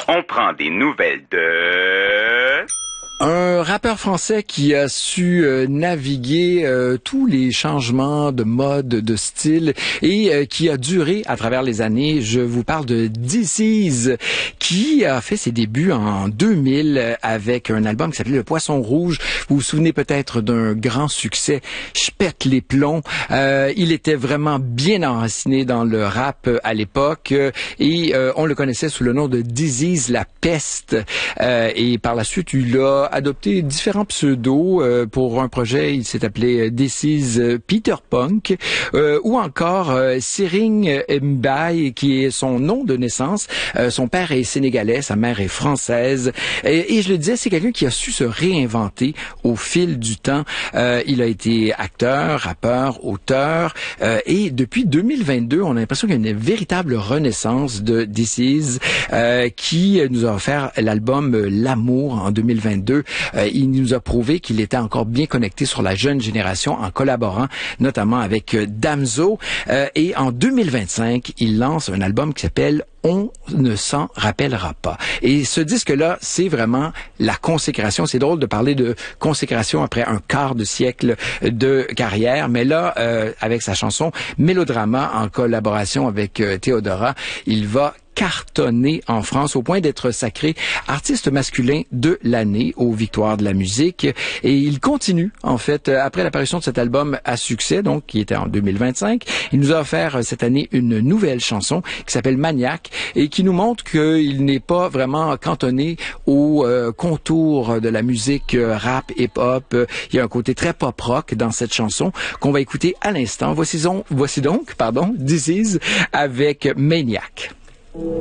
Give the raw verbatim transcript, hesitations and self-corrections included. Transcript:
On prend des nouvelles de... Un rappeur français qui a su euh, naviguer euh, tous les changements de mode, de style et euh, qui a duré à travers les années. Je vous parle de This Is, qui a fait ses débuts en deux mille avec un album qui s'appelait Le Poisson Rouge. Vous vous souvenez peut-être d'un grand succès, Je pète les plombs. Euh, il était vraiment bien enraciné dans le rap à l'époque et euh, on le connaissait sous le nom de This Is, la peste. Euh, et par la suite, il a adopté différents pseudos euh, pour un projet. Il s'est appelé This Is Peter Punk euh, ou encore euh, Sering Mbaye, qui est son nom de naissance. Euh, son père est sénégalais, sa mère est française. Et, et je le disais, c'est quelqu'un qui a su se réinventer au fil du temps. Euh, il a été acteur, rappeur, auteur. Euh, et depuis deux mille vingt-deux, on a l'impression qu'il y a une véritable renaissance de This Is euh, qui nous a offert l'album L'amour en deux mille vingt-deux. Euh, il nous a prouvé qu'il était encore bien connecté sur la jeune génération en collaborant notamment avec euh, Damso. Euh, et en deux mille vingt-cinq, il lance un album qui s'appelle On ne s'en rappellera pas. Et ce disque-là, c'est vraiment la consécration. C'est drôle de parler de consécration après un quart de siècle de carrière, mais là, euh, avec sa chanson Mélodrama en collaboration avec euh, Théodora, il va cartonné en France au point d'être sacré artiste masculin de l'année aux Victoires de la musique. Et il continue, en fait, après l'apparition de cet album à succès, donc qui était en deux mille vingt-cinq. Il nous a offert cette année une nouvelle chanson qui s'appelle Maniaque et qui nous montre qu'il n'est pas vraiment cantonné aux euh, contours de la musique euh, rap, hip-hop. Il y a un côté très pop-rock dans cette chanson qu'on va écouter à l'instant. Voici, voici donc, pardon, This Is avec Maniac.